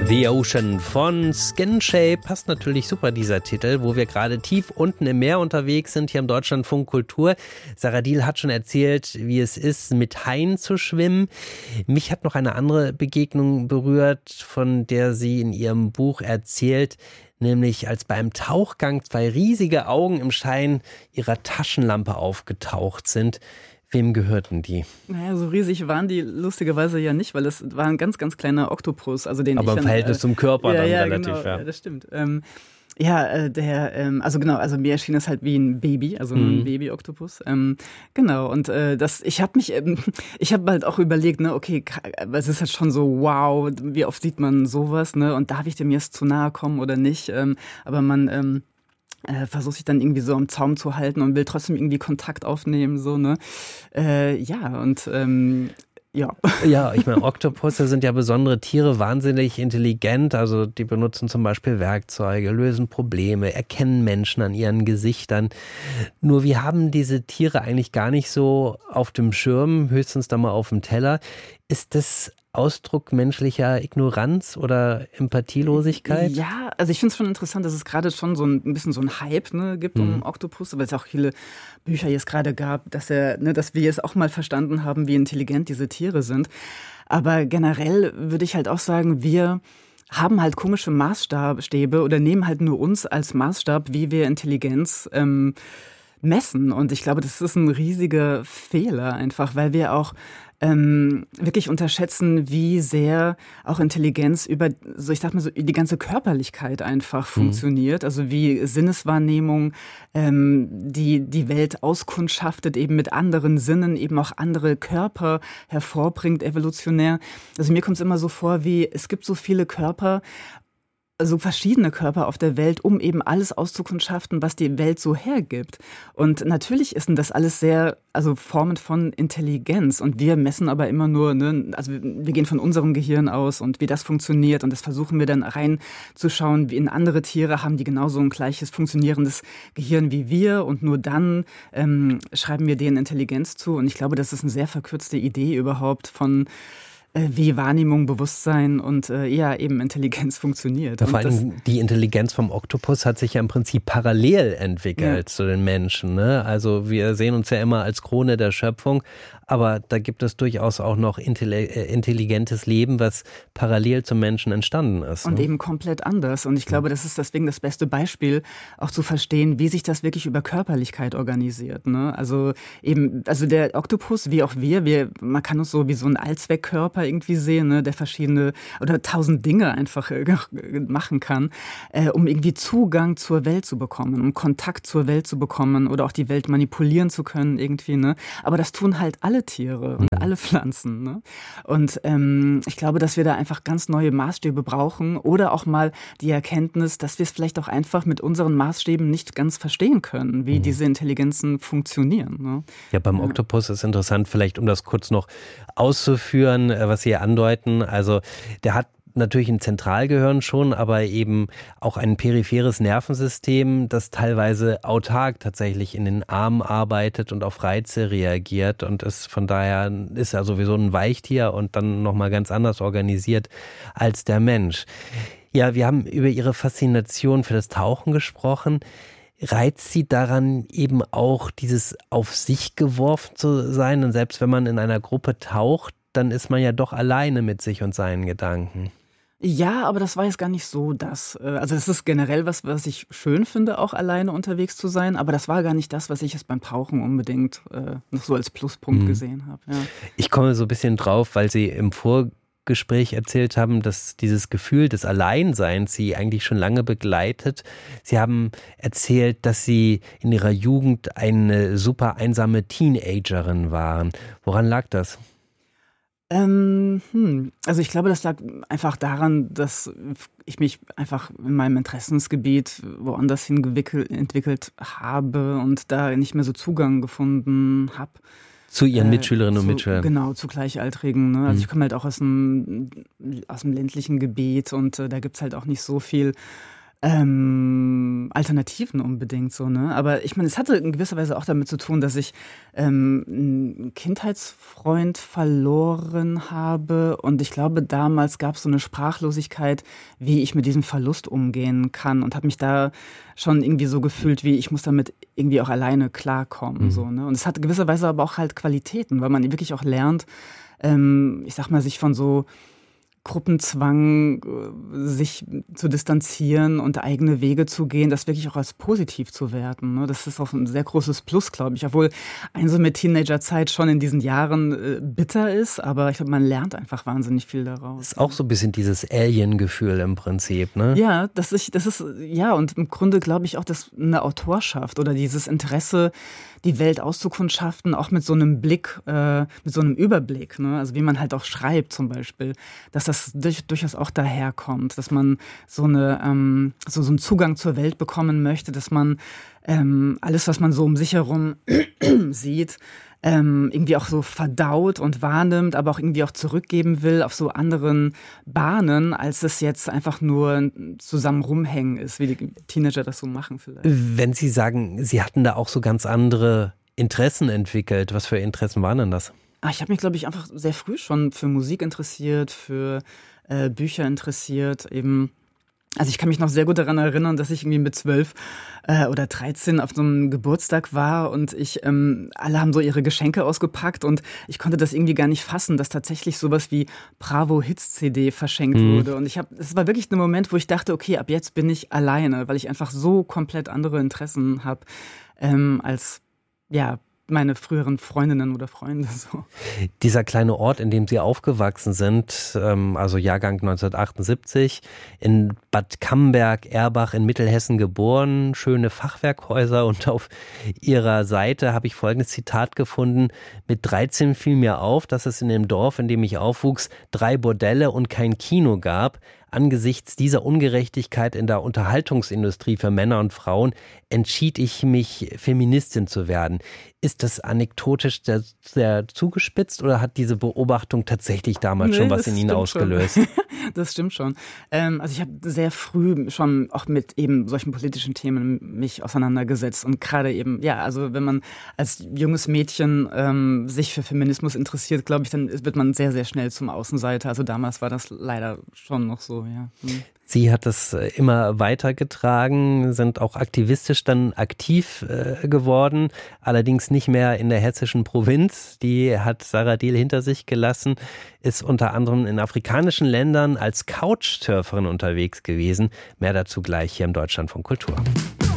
The Ocean von Skinshape passt natürlich super, dieser Titel, wo wir gerade tief unten im Meer unterwegs sind, hier im Deutschlandfunk Kultur. Sarah Diehl hat schon erzählt, wie es ist, mit Haien zu schwimmen. Mich hat noch eine andere Begegnung berührt, von der sie in ihrem Buch erzählt, nämlich als beim Tauchgang zwei riesige Augen im Schein ihrer Taschenlampe aufgetaucht sind. Wem gehörten die? Naja, so riesig waren die lustigerweise ja nicht, weil es war ein ganz, ganz kleiner Oktopus. Also den aber im Verhältnis zum Körper dann relativ. Genau, ja, das stimmt. Also mir erschien es halt wie ein Baby, also ein Baby-Oktopus. Genau, und ich habe halt auch überlegt, ne, okay, es ist halt schon so, wow, wie oft sieht man sowas, ne, und darf ich dem jetzt zu nahe kommen oder nicht? Aber man versucht sich dann irgendwie so am Zaum zu halten und will trotzdem irgendwie Kontakt aufnehmen, so, ne? Ja, ich meine, Oktopusse sind ja besondere Tiere, wahnsinnig intelligent. Also die benutzen zum Beispiel Werkzeuge, lösen Probleme, erkennen Menschen an ihren Gesichtern. Nur wir haben diese Tiere eigentlich gar nicht so auf dem Schirm, höchstens da mal auf dem Teller. Ist das Ausdruck menschlicher Ignoranz oder Empathielosigkeit? Ja, also ich finde es schon interessant, dass es gerade schon so ein bisschen so ein Hype, ne, gibt um Oktopusse, weil es auch viele Bücher jetzt gerade gab, dass wir es auch mal verstanden haben, wie intelligent diese Tiere sind. Aber generell würde ich halt auch sagen, wir haben halt komische Maßstäbe oder nehmen halt nur uns als Maßstab, wie wir Intelligenz messen. Und ich glaube, das ist ein riesiger Fehler einfach, weil wir auch wirklich unterschätzen, wie sehr auch Intelligenz über, so ich sag mal so, die ganze Körperlichkeit einfach funktioniert. Also wie Sinneswahrnehmung die Welt auskundschaftet, eben mit anderen Sinnen, eben auch andere Körper hervorbringt, evolutionär. Also mir kommt es immer so vor, wie es gibt so viele Körper, so verschiedene Körper auf der Welt, um eben alles auszukundschaften, was die Welt so hergibt. Und natürlich ist denn das alles Formen von Intelligenz. Und wir messen aber immer nur, ne, also wir gehen von unserem Gehirn aus und wie das funktioniert. Und das versuchen wir dann reinzuschauen, wie in andere Tiere haben die genauso ein gleiches funktionierendes Gehirn wie wir. Und nur dann schreiben wir denen Intelligenz zu. Und ich glaube, das ist eine sehr verkürzte Idee überhaupt von wie Wahrnehmung, Bewusstsein und eben Intelligenz funktioniert. Ja, vor allem die Intelligenz vom Oktopus hat sich ja im Prinzip parallel entwickelt zu den Menschen, ne? Also wir sehen uns ja immer als Krone der Schöpfung, aber da gibt es durchaus auch noch intelligentes Leben, was parallel zum Menschen entstanden ist. Und eben komplett anders. Und ich glaube, das ist deswegen das beste Beispiel, auch zu verstehen, wie sich das wirklich über Körperlichkeit organisiert, ne? Also der Oktopus, wie auch man kann uns so wie so ein Allzweckkörper irgendwie sehen, ne, der verschiedene oder 1000 Dinge einfach machen kann, um irgendwie Zugang zur Welt zu bekommen, um Kontakt zur Welt zu bekommen oder auch die Welt manipulieren zu können irgendwie, ne? Aber das tun halt alle Tiere und alle Pflanzen, ne? Und ich glaube, dass wir da einfach ganz neue Maßstäbe brauchen oder auch mal die Erkenntnis, dass wir es vielleicht auch einfach mit unseren Maßstäben nicht ganz verstehen können, wie diese Intelligenzen funktionieren, ne? Ja, beim Oktopus ist interessant, vielleicht um das kurz noch auszuführen, was Sie hier andeuten. Also der hat natürlich ein Zentralgehirn schon, aber eben auch ein peripheres Nervensystem, das teilweise autark tatsächlich in den Armen arbeitet und auf Reize reagiert und von daher ist er sowieso ein Weichtier und dann nochmal ganz anders organisiert als der Mensch. Ja, wir haben über Ihre Faszination für das Tauchen gesprochen. Reizt Sie daran eben auch dieses auf sich geworfen zu sein? Und selbst wenn man in einer Gruppe taucht, dann ist man ja doch alleine mit sich und seinen Gedanken. Ja, aber das war jetzt gar nicht so das. Also das ist generell was ich schön finde, auch alleine unterwegs zu sein. Aber das war gar nicht das, was ich jetzt beim Tauchen unbedingt noch so als Pluspunkt gesehen habe. Ja. Ich komme so ein bisschen drauf, weil Sie im Vorgespräch erzählt haben, dass dieses Gefühl des Alleinseins Sie eigentlich schon lange begleitet. Sie haben erzählt, dass Sie in Ihrer Jugend eine super einsame Teenagerin waren. Woran lag das? Also ich glaube, das lag einfach daran, dass ich mich einfach in meinem Interessensgebiet woanders hin entwickelt habe und da nicht mehr so Zugang gefunden habe. Zu Ihren Mitschülerinnen und Mitschülern? Genau, zu Gleichaltrigen. Ne? Also ich komme halt auch aus dem ländlichen Gebiet und da gibt's halt auch nicht so viel Alternativen unbedingt so, ne? Aber ich meine, es hatte in gewisser Weise auch damit zu tun, dass ich einen Kindheitsfreund verloren habe und ich glaube, damals gab es so eine Sprachlosigkeit, wie ich mit diesem Verlust umgehen kann und habe mich da schon irgendwie so gefühlt, wie ich muss damit irgendwie auch alleine klarkommen, so, ne? Und es hat gewisserweise aber auch halt Qualitäten, weil man wirklich auch lernt, ich sag mal, sich von so Gruppenzwang, sich zu distanzieren und eigene Wege zu gehen, das wirklich auch als positiv zu werten. Ne? Das ist auch ein sehr großes Plus, glaube ich. Obwohl einsame Teenagerzeit schon in diesen Jahren bitter ist, aber ich glaube, man lernt einfach wahnsinnig viel daraus. Das ist auch so ein bisschen dieses Alien-Gefühl im Prinzip, ne? Ja, das ist, ja, und im Grunde glaube ich auch, dass eine Autorschaft oder dieses Interesse, die Welt auszukundschaften, auch mit so einem Blick, mit so einem Überblick, ne? Also wie man halt auch schreibt zum Beispiel, dass das durchaus auch daherkommt, dass man so einen Zugang zur Welt bekommen möchte, dass man alles, was man so um sich herum sieht, irgendwie auch so verdaut und wahrnimmt, aber auch irgendwie auch zurückgeben will auf so anderen Bahnen, als es jetzt einfach nur zusammen rumhängen ist, wie die Teenager das so machen vielleicht. Wenn Sie sagen, Sie hatten da auch so ganz andere Interessen entwickelt, was für Interessen waren denn das? Ich habe mich, glaube ich, einfach sehr früh schon für Musik interessiert, für Bücher interessiert, eben. Also ich kann mich noch sehr gut daran erinnern, dass ich irgendwie mit 12 oder 13 auf so einem Geburtstag war und alle haben so ihre Geschenke ausgepackt und ich konnte das irgendwie gar nicht fassen, dass tatsächlich sowas wie Bravo Hits CD verschenkt wurde. Und es war wirklich ein Moment, wo ich dachte, okay, ab jetzt bin ich alleine, weil ich einfach so komplett andere Interessen habe als, ja, meine früheren Freundinnen oder Freunde. So. Dieser kleine Ort, in dem Sie aufgewachsen sind, also Jahrgang 1978, in Bad Camberg-Erbach in Mittelhessen geboren, schöne Fachwerkhäuser und auf Ihrer Seite habe ich folgendes Zitat gefunden: Mit 13 fiel mir auf, dass es in dem Dorf, in dem ich aufwuchs, 3 Bordelle und kein Kino gab. Angesichts dieser Ungerechtigkeit in der Unterhaltungsindustrie für Männer und Frauen entschied ich mich, Feministin zu werden. Ist das anekdotisch sehr zugespitzt oder hat diese Beobachtung tatsächlich damals schon was in Ihnen ausgelöst? Das stimmt schon. Also ich habe sehr früh schon auch mit eben solchen politischen Themen mich auseinandergesetzt und gerade eben, ja, also wenn man als junges Mädchen sich für Feminismus interessiert, glaube ich, dann wird man sehr, sehr schnell zum Außenseiter. Also damals war das leider schon noch so, ja. Sie hat das immer weitergetragen, sind auch aktivistisch dann aktiv geworden, allerdings nicht mehr in der hessischen Provinz. Die hat Sarah Diehl hinter sich gelassen, ist unter anderem in afrikanischen Ländern als Couchsurferin unterwegs gewesen. Mehr dazu gleich hier im Deutschlandfunk Kultur.